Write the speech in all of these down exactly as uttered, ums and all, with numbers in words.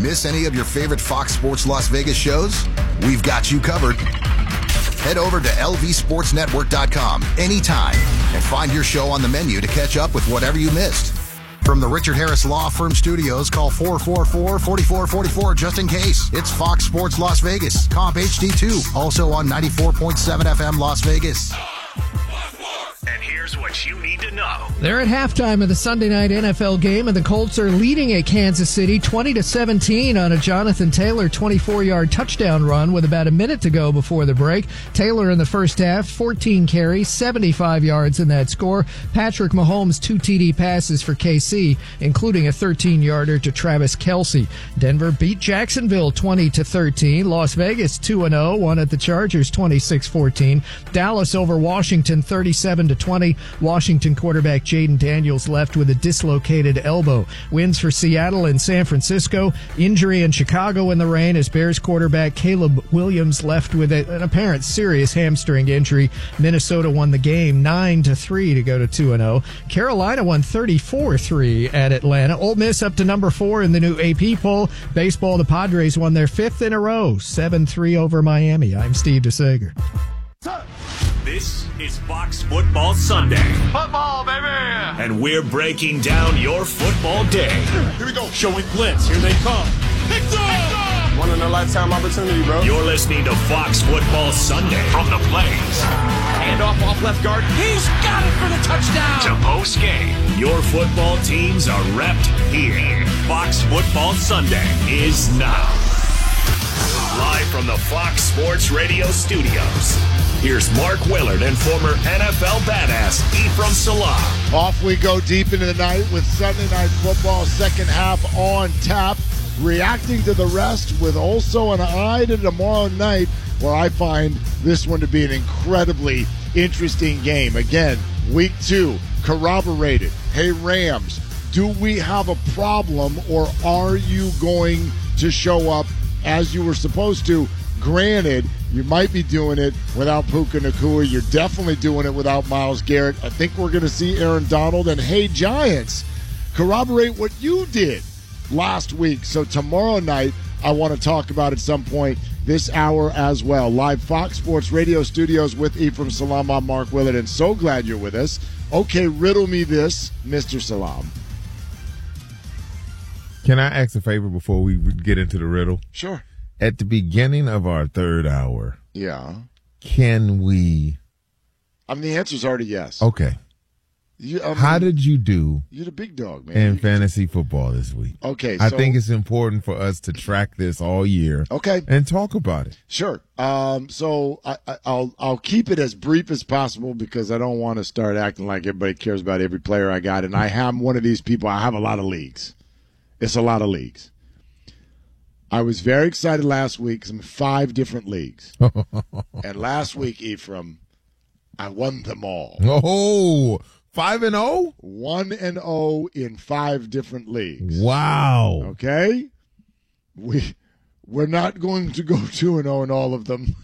Miss any of your favorite Fox Sports Las Vegas shows? We've got you covered. Head over to L V sports network dot com anytime and find your show on the menu to catch up with whatever you missed. From the Richard Harris Law Firm Studios, call four four four, four four four four just in case. It's Fox Sports Las Vegas, Comp H D two, also on ninety-four point seven F M Las Vegas. And here's what you need to know. They're at halftime of the Sunday night N F L game, and the Colts are leading at Kansas City twenty to seventeen on a Jonathan Taylor twenty-four-yard touchdown run with about a minute to go before the break. Taylor in the first half, fourteen carries, seventy-five yards in that score. Patrick Mahomes, two T D passes for K C, including a thirteen-yarder to Travis Kelce. Denver beat Jacksonville twenty to thirteen. Las Vegas two and oh, won at the Chargers twenty-six fourteen. Dallas over Washington thirty-seven to twenty. Washington quarterback Jaden Daniels left with a dislocated elbow. Wins for Seattle and San Francisco. Injury in Chicago in the rain as Bears quarterback Caleb Williams left with a, an apparent serious hamstring injury. Minnesota won the game nine to three to go to two and oh. Carolina won thirty-four three at Atlanta. Ole Miss up to number four in the new A P poll. Baseball, the Padres won their fifth in a row, seven three over Miami. I'm Steve DeSager. This is Fox Football Sunday. Football, baby! And we're breaking down your football day. Here we go. Showing blitz. Here they come. Picked up! One in a lifetime opportunity, bro. You're listening to Fox Football Sunday from the Blaze. Hand off off left guard. He's got it for the touchdown! To post game. Your football teams are repped here. Fox Football Sunday is now. Live from the Fox Sports Radio studios. Here's Mark Willard and former N F L badass Ephraim Salaam. Off we go deep into the night with Sunday Night Football, second half on tap. Reacting to the rest with also an eye to tomorrow night, where I find this one to be an incredibly interesting game. Again, week two, corroborated. Hey, Rams, do we have a problem, or are you going to show up as you were supposed to? Granted, you might be doing it without Puka Nacua. You're definitely doing it without Myles Garrett. I think we're going to see Aaron Donald. And, hey, Giants, corroborate what you did last week. So tomorrow night, I want to talk about at some point this hour as well. Live Fox Sports Radio studios with Ephraim Salaam. I'm Mark Willard, and so glad you're with us. Okay, riddle me this, Mister Salaam. Can I ask a favor before we get into the riddle? Sure. At the beginning of our third hour, yeah, can we? I mean, the answer's already yes. Okay. You, I mean, how did you do? You're the big dog, man. In you fantasy football this week. Okay, I so, think it's important for us to track this all year. Okay, and talk about it. Sure. Um. So I, I, I'll I'll keep it as brief as possible because I don't want to start acting like everybody cares about every player I got, and I am one of these people. I have a lot of leagues. It's a lot of leagues. I was very excited last week because I'm in five different leagues. And last week, Ephraim, I won them all. Oh, five and oh? One and oh in five different leagues. Wow. Okay? We, we're not going to go two and oh in all of them.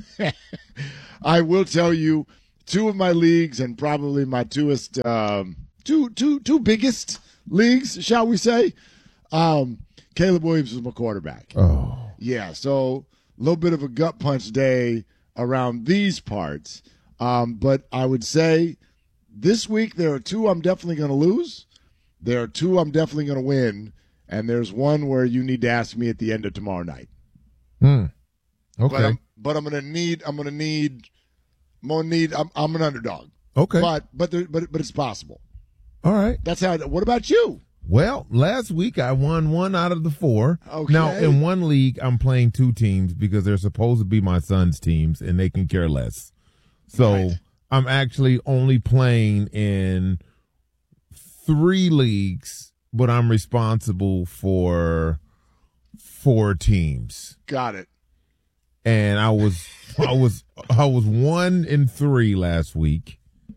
I will tell you, two of my leagues and probably my twoest, um, two, two, two biggest leagues, shall we say, um, Caleb Williams was my quarterback. Oh. Yeah, so a little bit of a gut punch day around these parts. Um, but I would say this week there are two I'm definitely going to lose. There are two I'm definitely going to win. And there's one where you need to ask me at the end of tomorrow night. Hmm. Okay. But I'm, but I'm going to need, I'm going to need, I'm going to need, I'm, I'm an underdog. Okay. But, but, there, but, but it's possible. All right. That's how, what about you? Well, last week I won one out of the four. Okay. Now, in one league, I'm playing two teams because they're supposed to be my son's teams, and they can care less. So right. I'm actually only playing in three leagues, but I'm responsible for four teams. Got it. And I was, I was, I was one in three last week,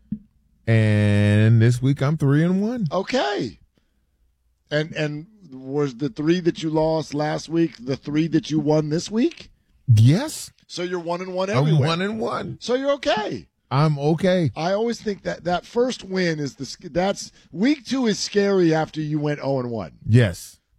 and this week I'm three and one. Okay. And and was the three that you lost last week the three that you won this week? Yes. So you're one and one everywhere. I'm one and one. So you're okay. I'm okay. I always think that that first win is the that's week two is scary after you went zero and one. Yes.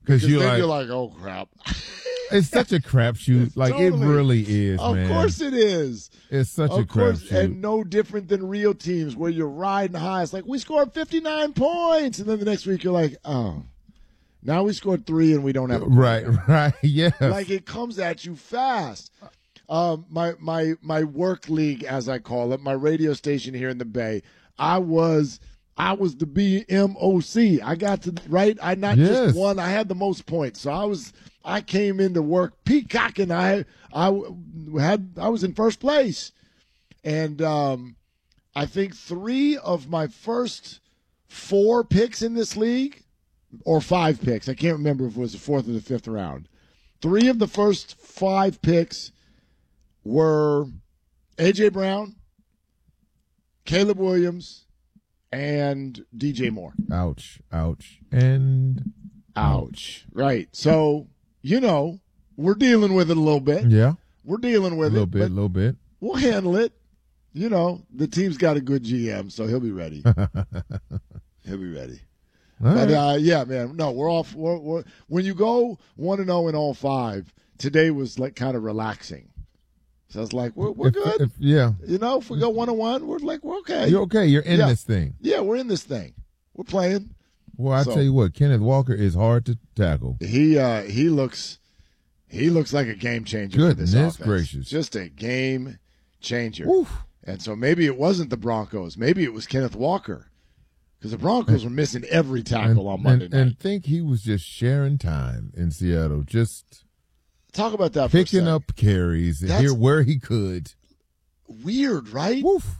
Because you're then like, you're like, oh, crap. it's such a crapshoot. Like, Totally. it really is, Of man. course it is. It's such Of a course, crapshoot. and no different than real teams where you're riding high. It's like, we scored fifty-nine points. And then the next week you're like, oh, now we scored three and we don't have a point. Right, right, yeah. Like, it comes at you fast. Um, my my my work league, as I call it, my radio station here in the Bay, I was I was the B M O C. I got to right. I not Yes. just won. I had the most points. So I was I came into work peacocking. I I had I was in first place, and um, I think three of my first four picks in this league, or five picks. I can't remember if it was the fourth or the fifth round. Three of the first five picks were A J. Brown, Caleb Williams, and D J Moore. Ouch, ouch, and Ouch. Right. So, you know, we're dealing with it a little bit. yeah, We're dealing a with little it. bit, a but little bit. we'll handle it. You know, the team's got a good G M, so he'll be ready. He'll be ready. All But, right. uh, yeah, man, no, we're off. We're, we're, when you go one and oh in all five, today was like kind of relaxing. So it's like, we're, we're If- good. if- yeah, You know, if we go one and one, we're like, we're okay. you're okay. You're in Yeah. this thing. Yeah, we're in this thing. We're playing. Well, I So- tell you what, Kenneth Walker is hard to tackle. He uh, he looks he looks like a game changer for this Goodness offense. gracious. Just a game changer. Oof. And so maybe it wasn't the Broncos. Maybe it was Kenneth Walker. Because the Broncos were missing every tackle on Monday and, night. and think he was just sharing time in Seattle, just Talk about that for a picking second. up carries and That's- here where he could. Weird, right? Woof.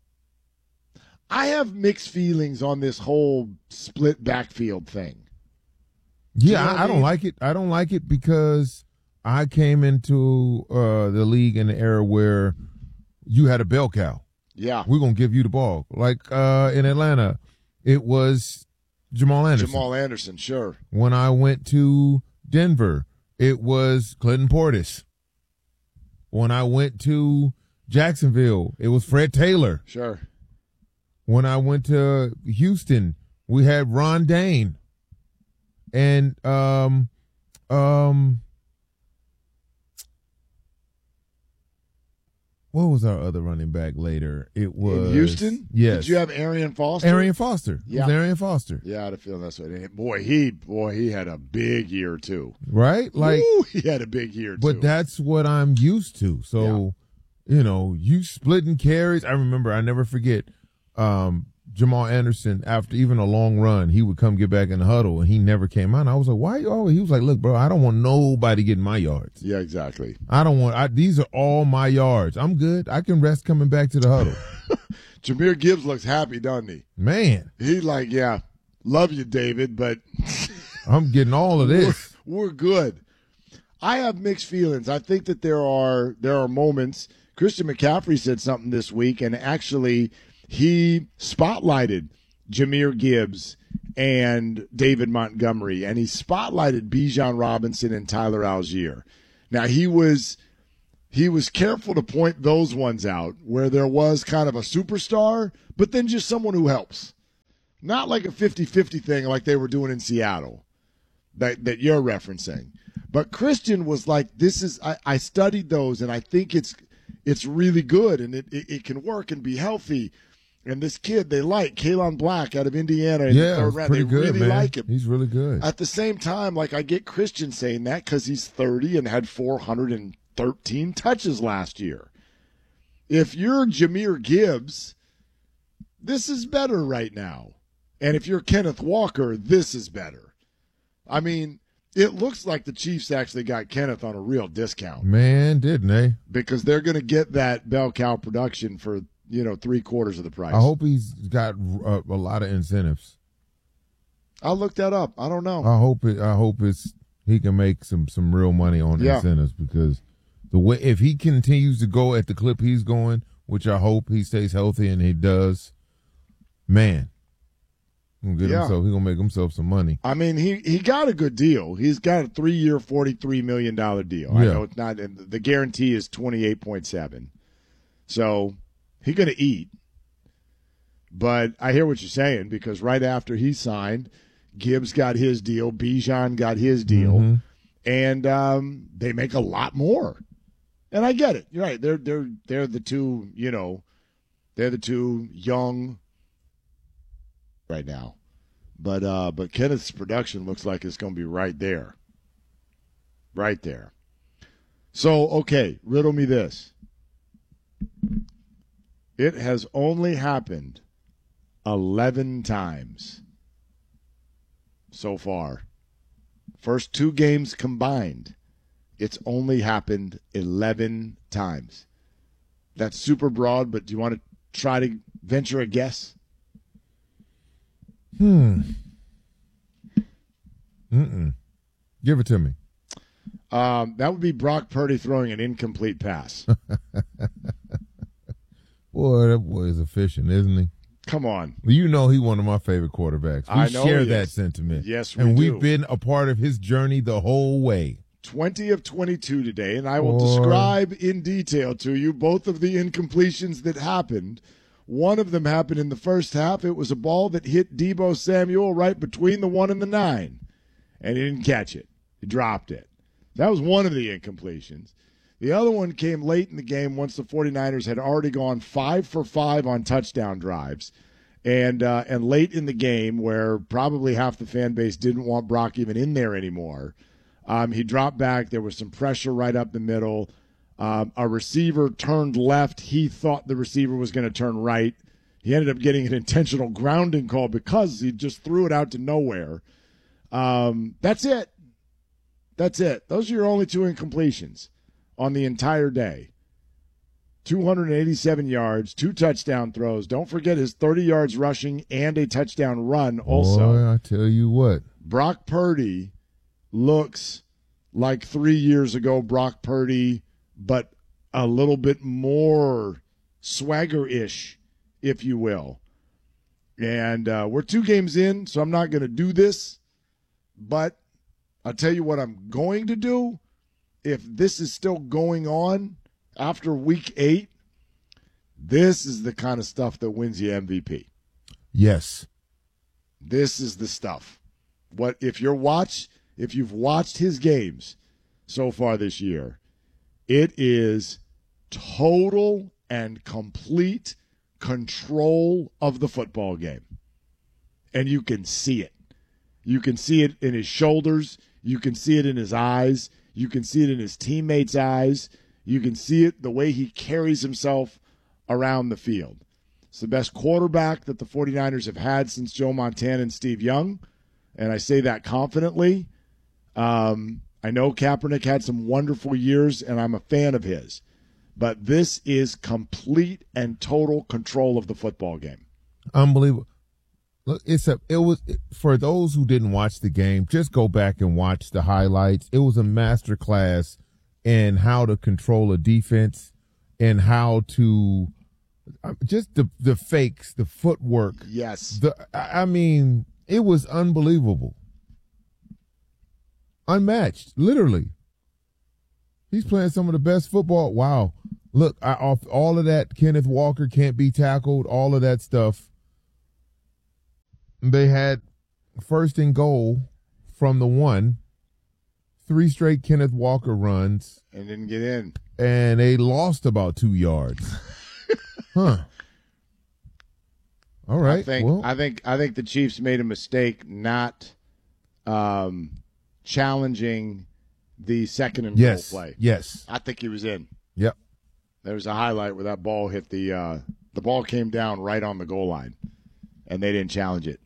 I have mixed feelings on this whole split backfield thing. Yeah, know what I, I I don't mean? like it. I don't like it because I came into uh, the league in the era where you had a bell cow. Yeah. We're gonna give you the ball. Like uh, in Atlanta, it was Jamal Anderson. Jamal Anderson, sure. When I went to Denver, it was Clinton Portis. When I went to Jacksonville, it was Fred Taylor. Sure. When I went to Houston, we had Ron Dane. And um um what was our other running back later? It was In Houston? Yes. Did you have Arian Foster? Arian Foster. It Yeah. was Arian Foster. Yeah, I had a feeling that's what it Boy, he boy, he had a big year too. Right? Like Woo, he had a big year too. but that's what I'm used to. So, you know, you splitting carries. I remember, I never forget, um, Jamal Anderson, after even a long run, he would come get back in the huddle and he never came out. And I was like, why you always? He was like, look, bro, I don't want nobody getting my yards. Yeah, exactly. I don't want, I, these are all my yards. I'm good. I can rest coming back to the huddle. Jameer Gibbs looks happy, doesn't he? Man, He like, yeah, love you, David, but I'm getting all of this. we're good. I have mixed feelings. I think that there are there are moments. Christian McCaffrey said something this week, and actually he spotlighted Jameer Gibbs and David Montgomery, and he spotlighted Bijan Robinson and Tyler Algier. Now he was he was careful to point those ones out where there was kind of a superstar, but then just someone who helps. Not like a fifty-fifty thing like they were doing in Seattle that, that you're referencing. But Christian was like, this is, I, I studied those and I think it's it's really good and it, it, it can work and be healthy. And this kid they like, Kalen Black out of Indiana in the Yeah, third it's round. pretty They good, really man. like him. He's really good. At the same time, like I get Christian saying that because he's thirty and had four hundred thirteen touches last year. If you're Jameer Gibbs, this is better right now. And if you're Kenneth Walker, this is better. I mean, it looks like the Chiefs actually got Kenneth on a real discount Man, didn't they? because they're going to get that bell cow production for, you know, three quarters of the price. I hope he's got a, a lot of incentives. I'll look that up. I don't know. I hope it. I hope it's he can make some some real money on Yeah. incentives because the way if he continues to go at the clip he's going, which I hope he stays healthy and he does, man, he's gonna get Yeah. himself. He's gonna make himself some money. I mean, he, he got a good deal. He's got a three-year, forty-three million dollars deal. I Yeah. know it's not, and the guarantee is twenty-eight point seven. So he's going to eat. But I hear what you're saying because right after he signed, Gibbs got his deal. Bijan got his deal. Mm-hmm. And um, they make a lot more. And I get it. You're right. They're they're they're the two, you know, they're the two young right now. But uh, but Kenneth's production looks like it's going to be right there. Right there. So, okay, riddle me this. It has only happened eleven times so far. First two games combined, it's only happened eleven times. That's super broad, but do you want to try to venture a guess? Hmm. Mm-mm. Give it to me. Um, that would be Brock Purdy throwing an incomplete pass. Boy, that boy is efficient, isn't he? Come on. Well, you know he's one of my favorite quarterbacks. We I know share he that is. sentiment. Yes, we and do. we've been a part of his journey the whole way. twenty of twenty-two today, and I will Boy. describe in detail to you both of the incompletions that happened. One of them happened in the first half. It was a ball that hit Deebo Samuel right between the one and the nine, and he didn't catch it. He dropped it. That was one of the incompletions. The other one came late in the game once the 49ers had already gone five for five on touchdown drives. And uh, and late in the game, where probably half the fan base didn't want Brock even in there anymore, um, he dropped back. There was some pressure right up the middle. Um, a receiver turned left. He thought the receiver was going to turn right. He ended up getting an intentional grounding call because he just threw it out to nowhere. Um, that's it. That's it. Those are your only two incompletions on the entire day. two hundred eighty-seven yards, two touchdown throws. Don't forget his thirty yards rushing and a touchdown run also. Boy, I tell you what. Brock Purdy looks like three years ago Brock Purdy, but a little bit more swagger-ish, if you will. And uh, we're two games in, so I'm not going to do this. But I'll tell you what I'm going to do. If this is still going on after week eight, this is the kind of stuff that wins you M V P. Yes. This is the stuff. What if you're watch if you've watched his games so far this year, it is total and complete control of the football game. And you can see it. You can see it in his shoulders. You can see it in his eyes. You can see it in his teammates' eyes. You can see it the way he carries himself around the field. It's the best quarterback that the 49ers have had since Joe Montana and Steve Young, and I say that confidently. Um, I know Kaepernick had some wonderful years, and I'm a fan of his. But this is complete and total control of the football game. Unbelievable. Look, it's a. It was for those who didn't watch the game. Just go back and watch the highlights. It was a master class in how to control a defense and how to just the the fakes, the footwork. Yes. The I mean, it was unbelievable, unmatched. Literally, he's playing some of the best football. Wow. Look, I, off all of that, Kenneth Walker can't be tackled. All of that stuff. They had first and goal from the one, three straight Kenneth Walker runs. And didn't get in. And they lost about two yards. Huh. All right. I think, well. I think I think the Chiefs made a mistake not um, challenging the second and yes, goal play. Yes. I think he was in. Yep. There was a highlight where that ball hit the uh, the ball came down right on the goal line, and they didn't challenge it.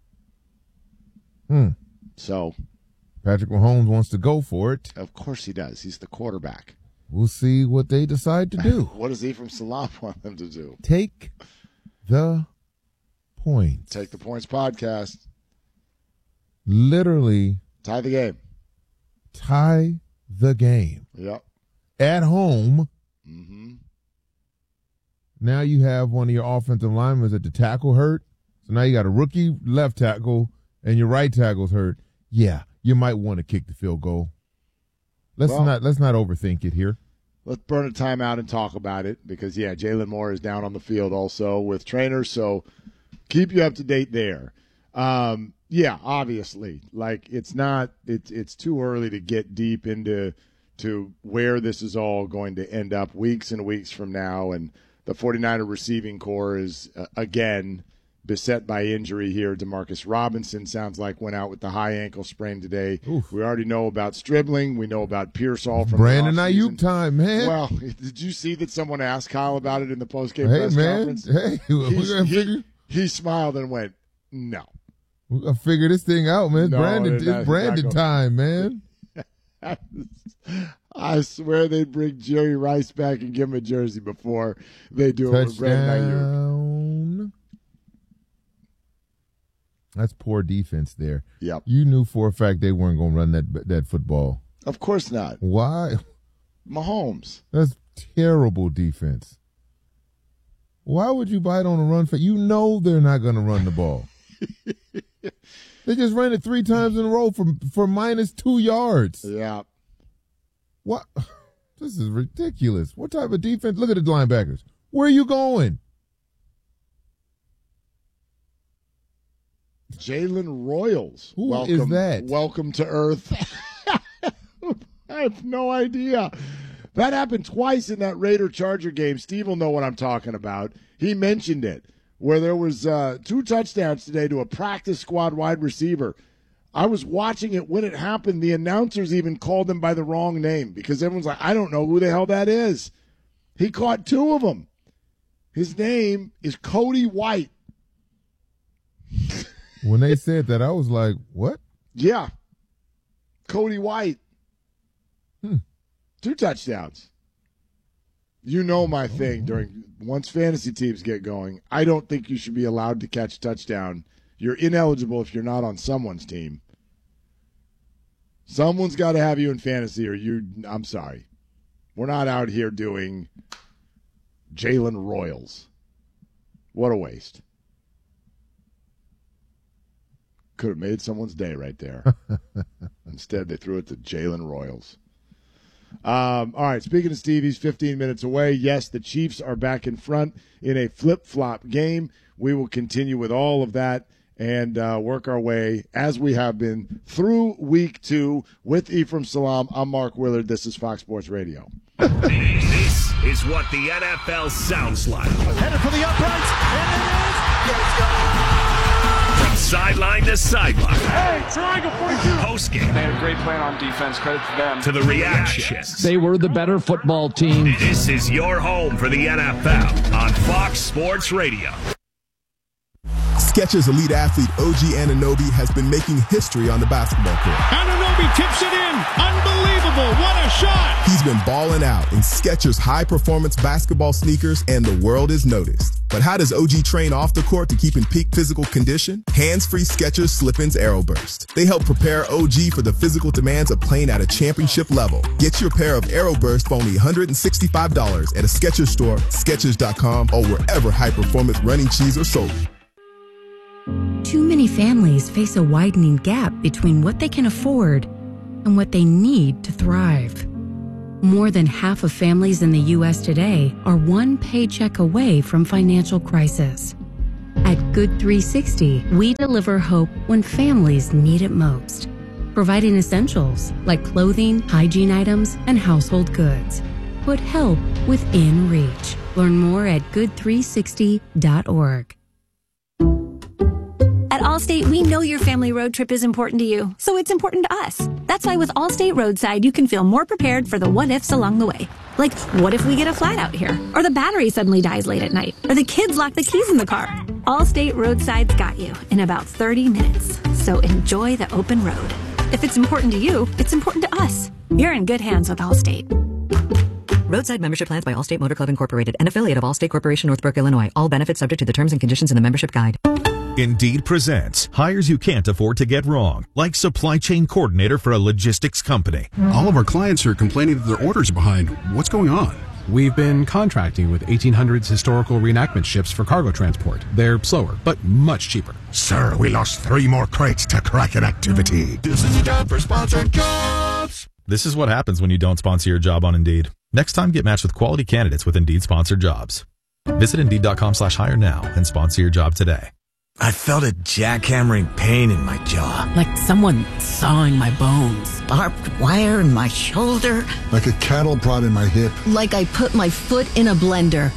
Hmm. So, Patrick Mahomes wants to go for it. of course he does. He's the quarterback. We'll see what they decide to do. What does Ephraim Salam want them to do? Take the points. Take the points podcast. Literally Tie the game. tie the game. Yep. At home. Mm-hmm. Now you have one of your offensive linemen at the tackle hurt. So now you got a rookie left tackle and your right tackle's hurt. Yeah, you might want to kick the field goal. Let's Well, not let's not overthink it here. Let's burn a timeout and talk about it because, yeah, Jalen Moore is down on the field also with trainers, so keep you up to date there. Um, Yeah, obviously. Like, it's not it's it's too early to get deep into to where this is all going to end up weeks and weeks from now. And the 49er receiving core is, uh, again, beset by injury here. Demarcus Robinson sounds like went out with the high ankle sprain today. Oof. We already know about Stribling. We know about Pearsall from Brandon the Ayuk time, man. Well, did you see that someone asked Kyle about it in the postgame hey, press man. conference? Hey, we he, he smiled and went, no. We gotta figure this thing out, man. No, Brandon, it's it's Brandon time, man. I swear they'd bring Jerry Rice back and give him a jersey before they do Touchdown. it with Brandon Ayuk. That's poor defense there. Yep. You knew for a fact they weren't going to run that that football. Of course not. Why? Mahomes. That's terrible defense. Why would you bite on a run for? You know they're not going to run the ball. They just ran it three times in a row for for minus two yards. Yeah. What? This is ridiculous. What type of defense? Look at the linebackers. Where are you going? Jalen Royals. Who welcome, is that? Welcome to Earth. I have no idea. That happened twice in that Raider-Charger game. Steve will know what I'm talking about. He mentioned it, where there was uh, two touchdowns today to a practice squad wide receiver. I was watching it when it happened. The announcers even called him by the wrong name because everyone's like, I don't know who the hell that is. He caught two of them. His name is Cody White. When they said that, I was like, what? Yeah. Cody White. Hmm. Two touchdowns. You know my thing during once fantasy teams get going, I don't think you should be allowed to catch a touchdown. You're ineligible if you're not on someone's team. Someone's got to have you in fantasy or you I'm sorry. We're not out here doing Jalen Royals. What a waste. Could have made someone's day right there. Instead, they threw it to Jalen Royals. Um, all right, speaking of Steve, he's fifteen minutes away. Yes, the Chiefs are back in front in a flip-flop game. We will continue with all of that and uh, work our way, as we have been, through week two with Ephraim Salaam. I'm Mark Willard. This is Fox Sports Radio. This is what the N F L sounds like. Headed for the uprights, and it is. Let's go! From sideline to sideline. Hey, triangle forty-two. Post game. They had a great plan on defense. Credit to them. To the reactions. They were the better football team. This is your home for the N F L on Fox Sports Radio. Skechers elite athlete O G Anunoby has been making history on the basketball court. Anunoby tips it in. Unbelievable. What a shot. He's been balling out in Skechers high-performance basketball sneakers, and the world is noticed. But how does O G train off the court to keep in peak physical condition? Hands-free Skechers Slip-ins Aeroburst. They help prepare O G for the physical demands of playing at a championship level. Get your pair of Aeroburst for only one hundred sixty-five dollars at a Skechers store, Skechers dot com, or wherever high-performance running shoes are sold. Too many families face a widening gap between what they can afford and what they need to thrive. More than half of families in the U S today are one paycheck away from financial crisis. At Good three sixty, we deliver hope when families need it most, providing essentials like clothing, hygiene items, and household goods. Put help within reach. Learn more at good three sixty dot org. At Allstate, we know your family road trip is important to you, so it's important to us. That's why with Allstate Roadside, you can feel more prepared for the what-ifs along the way. Like, what if we get a flat out here? Or the battery suddenly dies late at night? Or the kids lock the keys in the car? Allstate Roadside's got you in about thirty minutes. So enjoy the open road. If it's important to you, it's important to us. You're in good hands with Allstate. Roadside membership plans by Allstate Motor Club Incorporated, an affiliate of Allstate Corporation, Northbrook, Illinois. All benefits subject to the terms and conditions in the membership guide. Indeed presents hires you can't afford to get wrong, like supply chain coordinator for a logistics company. All of our clients are complaining that their orders are behind. What's going on? We've been contracting with eighteen hundreds historical reenactment ships for cargo transport. They're slower, but much cheaper. Sir, we lost three more crates to Kraken activity. This is a job for sponsored jobs. This is what happens when you don't sponsor your job on Indeed. Next time, get matched with quality candidates with Indeed sponsored jobs. Visit Indeed.com slash hire now and sponsor your job today. I felt a jackhammering pain in my jaw. Like someone sawing my bones. Barbed wire in my shoulder. Like a cattle prod in my hip. Like I put my foot in a blender.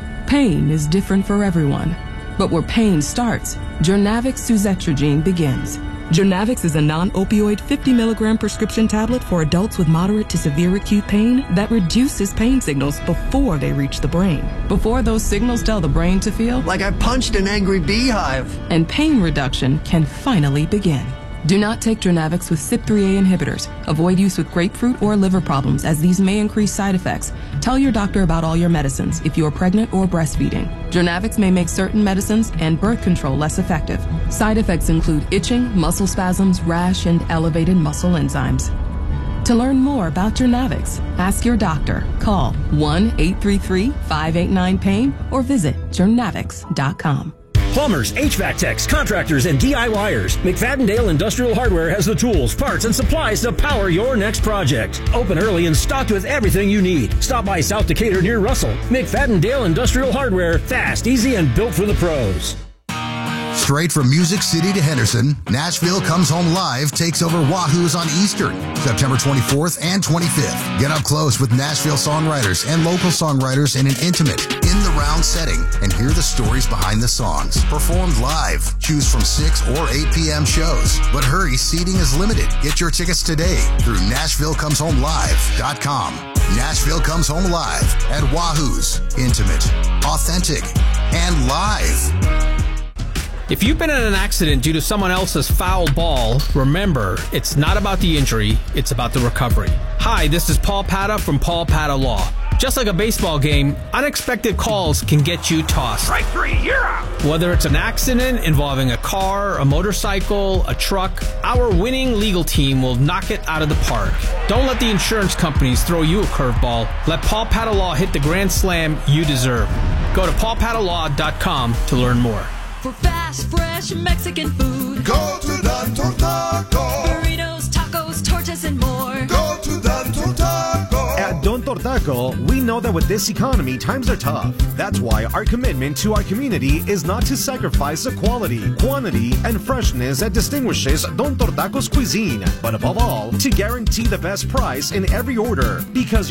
Pain is different for everyone. But where pain starts, Journavx suzetrigine begins. Journavx is a non-opioid fifty milligram prescription tablet for adults with moderate to severe acute pain that reduces pain signals before they reach the brain. Before those signals tell the brain to feel like I punched an angry beehive. And pain reduction can finally begin. Do not take Journavx with C Y P three A inhibitors. Avoid use with grapefruit or liver problems, as these may increase side effects. Tell your doctor about all your medicines if you are pregnant or breastfeeding. Journavx may make certain medicines and birth control less effective. Side effects include itching, muscle spasms, rash, and elevated muscle enzymes. To learn more about Journavx, ask your doctor. Call one eight three three, five eight nine, pain or visit journavx dot com. Plumbers, H V A C techs, contractors, and D I Y ers. McFadden-Dale Industrial Hardware has the tools, parts, and supplies to power your next project. Open early and stocked with everything you need. Stop by South Decatur near Russell. McFadden-Dale Industrial Hardware. Fast, easy, and built for the pros. Straight from Music City to Henderson, Nashville Comes Home Live takes over Wahoo's on Eastern, September twenty-fourth and twenty-fifth. Get up close with Nashville songwriters and local songwriters in an intimate, in-the-round setting and hear the stories behind the songs. Performed live. Choose from six or eight p.m. shows. But hurry, seating is limited. Get your tickets today through Nashville Comes Home Live dot com. Nashville Comes Home Live at Wahoo's. Intimate, authentic, and live. If you've been in an accident due to someone else's foul ball, remember, it's not about the injury, it's about the recovery. Hi, this is Paul Pata from Paul Pata Law. Just like a baseball game, unexpected calls can get you tossed. Strike three, you're out. Whether it's an accident involving a car, a motorcycle, a truck, our winning legal team will knock it out of the park. Don't let the insurance companies throw you a curveball. Let Paul Pata Law hit the grand slam you deserve. Go to paul pata law dot com to learn more. For fast, fresh Mexican food, go to Don Tortaco. Burritos, tacos, tortas, and more. Go to Don Tortaco. At Don Tortaco, we know that with this economy, times are tough. That's why our commitment to our community is not to sacrifice the quality, quantity, and freshness that distinguishes Don Tortaco's cuisine, but above all, to guarantee the best price in every order. Because